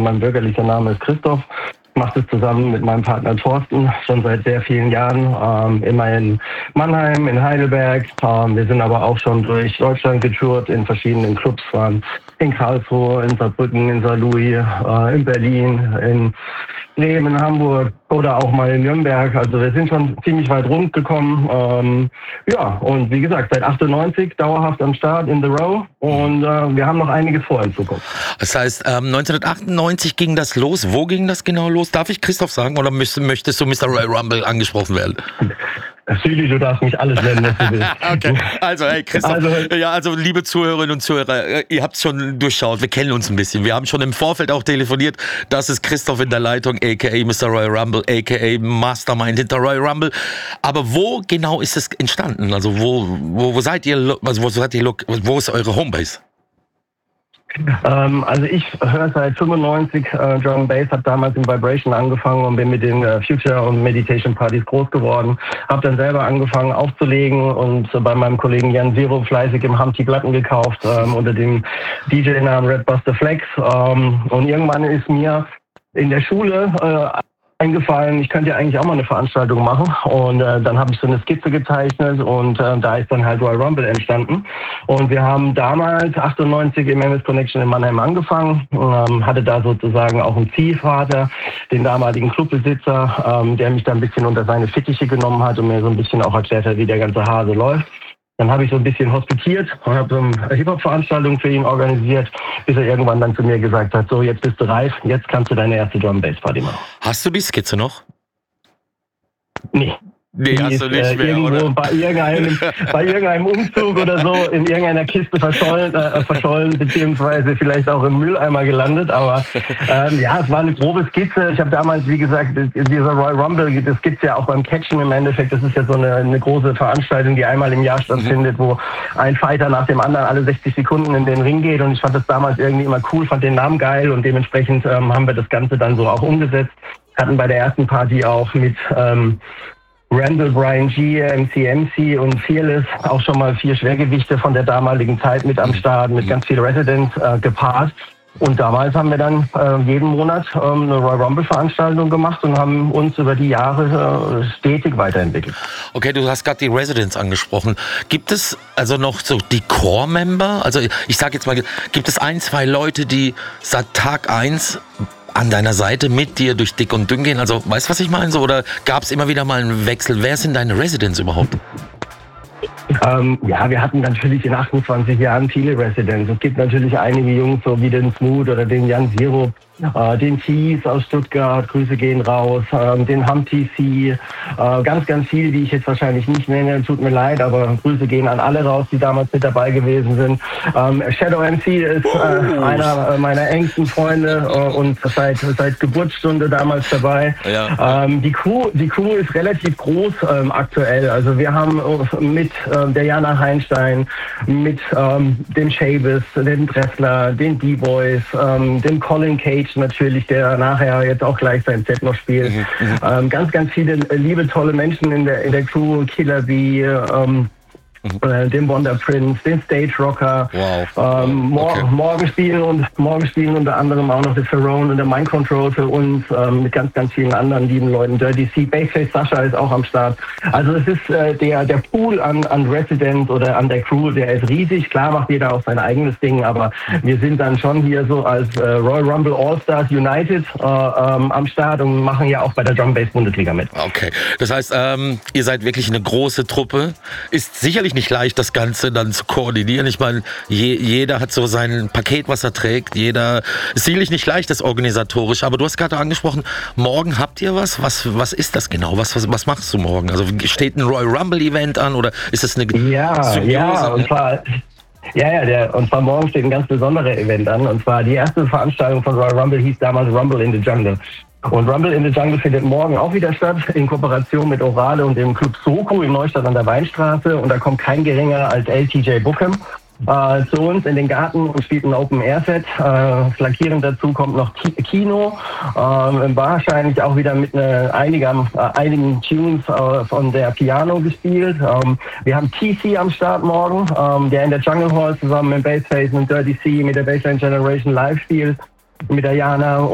mein bürgerlicher Name ist Christoph. Mache das zusammen mit meinem Partner Thorsten schon seit sehr vielen Jahren, immer in Mannheim, in Heidelberg. Wir sind aber auch schon durch Deutschland getourt, in verschiedenen Clubs, waren in Karlsruhe, in Saarbrücken, in Saarlouis, in Berlin, in Bremen, in Hamburg oder auch mal in Nürnberg. Also wir sind schon ziemlich weit rund gekommen. Und wie gesagt, seit 98 dauerhaft am Start in The Row und wir haben noch einiges vor in Zukunft. Das heißt, 1998 ging das los. Wo ging das genau los? Darf ich Christoph sagen oder möchtest du Mr. Royal Rumble angesprochen werden? Natürlich, du darfst mich alles nennen, was du willst. Okay, also hey Christoph, also liebe Zuhörerinnen und Zuhörer, ihr habt es schon durchschaut, wir kennen uns ein bisschen. Wir haben schon im Vorfeld auch telefoniert. Das ist Christoph in der Leitung, a.k.a. Mr. Royal Rumble, a.k.a. Mastermind hinter Royal Rumble. Aber wo genau ist es entstanden? Also wo seid ihr, wo ist eure Homebase? Also ich höre seit 95 Drum & Bass, habe damals in Vibration angefangen und bin mit den Future und Meditation Partys groß geworden. Habe dann selber angefangen aufzulegen und bei meinem Kollegen Jan Zero fleißig im Humpty Platten gekauft unter dem DJ-Namen Red Buster Flex. Und irgendwann ist mir in der Schule eingefallen, ich könnte ja eigentlich auch mal eine Veranstaltung machen und dann habe ich so eine Skizze gezeichnet und da ist dann halt Royal Rumble entstanden und wir haben damals 98 im MS Connection in Mannheim angefangen, hatte da sozusagen auch einen Ziehvater, den damaligen Clubbesitzer, der mich da ein bisschen unter seine Fittiche genommen hat und mir so ein bisschen auch erklärt hat, wie der ganze Hase läuft. Dann habe ich so ein bisschen hospitiert und habe so eine Hip-Hop-Veranstaltung für ihn organisiert, bis er irgendwann dann zu mir gesagt hat, so jetzt bist du reif, jetzt kannst du deine erste Drum-Bass-Party machen. Hast du die Skizze noch? Nee. Nee, hast du nicht mehr, irgendwo oder? Bei irgendeinem Umzug oder so in irgendeiner Kiste verschollen beziehungsweise vielleicht auch im Mülleimer gelandet. Aber es war eine grobe Skizze. Ich habe damals, wie gesagt, dieser Royal Rumble, das gibt's ja auch beim Catchen im Endeffekt. Das ist ja so eine große Veranstaltung, die einmal im Jahr stattfindet, wo ein Fighter nach dem anderen alle 60 Sekunden in den Ring geht. Und ich fand das damals irgendwie immer cool, fand den Namen geil und dementsprechend haben wir das Ganze dann so auch umgesetzt. Hatten bei der ersten Party auch mit Randall, Brian G, MC und Fearless auch schon mal 4 Schwergewichte von der damaligen Zeit mit am Start, mit ganz viel Residents gepaart. Und damals haben wir dann jeden Monat eine Royal Rumble-Veranstaltung gemacht und haben uns über die Jahre stetig weiterentwickelt. Okay, du hast gerade die Residents angesprochen. Gibt es also noch so die Core-Member? Also ich sage jetzt mal, gibt es 1, 2 Leute, die seit Tag 1 an deiner Seite mit dir durch dick und dünn gehen? Also, weißt du, was ich meine? So, oder gab es immer wieder mal einen Wechsel? Wer sind deine Residents überhaupt? Wir hatten natürlich in 28 Jahren viele Residents. Es gibt natürlich einige Jungs, so wie den Smooth oder den Jan Zero, den Thies aus Stuttgart, Grüße gehen raus, den Humpty C, ganz, ganz viele, die ich jetzt wahrscheinlich nicht nenne, tut mir leid, aber Grüße gehen an alle raus, die damals mit dabei gewesen sind. Shadow MC ist einer meiner engsten Freunde und seit Geburtsstunde damals dabei. Ja. Die Crew ist relativ groß aktuell. Also wir haben mit der Jana Heinstein, mit dem Shavis, dem Dressler, den D-Boys, dem Colin Cage natürlich, der nachher jetzt auch gleich sein Set noch spielt. Ganz, ganz viele liebe, tolle Menschen in der Crew, Killer B, den Wonder Prince, den Stage Rocker. Wow. Morgen spielen unter anderem auch noch der Ferrone und der Mind Control für uns, mit ganz, ganz vielen anderen lieben Leuten. Dirty C, Bassface Sascha ist auch am Start. Also es ist der Pool an Residents oder an der Crew, der ist riesig. Klar macht jeder auch sein eigenes Ding, aber wir sind dann schon hier so als Royal Rumble All-Stars United am Start und machen ja auch bei der Drum Bass Bundesliga mit. Okay, das heißt, ihr seid wirklich eine große Truppe. Ist sicherlich nicht leicht, das Ganze dann zu koordinieren. Ich meine, jeder hat so sein Paket, was er trägt. Ist sicherlich nicht leicht, das organisatorisch. Aber du hast gerade angesprochen, morgen habt ihr was? Was ist das genau? Was machst du morgen? Also steht ein Royal Rumble Event an oder ist das eine Symbiose? Und zwar morgen steht ein ganz besonderer Event an. Und zwar die erste Veranstaltung von Royal Rumble hieß damals Rumble in the Jungle. Und Rumble in the Jungle findet morgen auch wieder statt, in Kooperation mit Orale und dem Club Soko in Neustadt an der Weinstraße. Und da kommt kein geringer als LTJ Bookham zu uns in den Garten und spielt ein Open-Air-Set. Flankierend dazu kommt noch Kino, wahrscheinlich auch wieder mit einigen Tunes von der Piano gespielt. Wir haben TC am Start morgen, der in der Jungle Hall zusammen mit Bassface und Dirty C mit der Bassline Generation live spielt, mit der Jana